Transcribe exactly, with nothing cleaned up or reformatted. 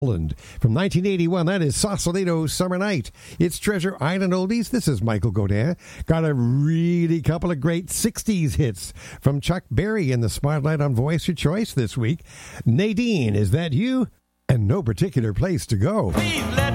From nineteen eighty-one, that is Sausalito Summer Night. It's Treasure Island Oldies. This is Michael Godin. Got a really couple of great sixties hits from Chuck Berry in the spotlight on Voice Your Choice this week. Nadine, Is That You? And No Particular Place to Go.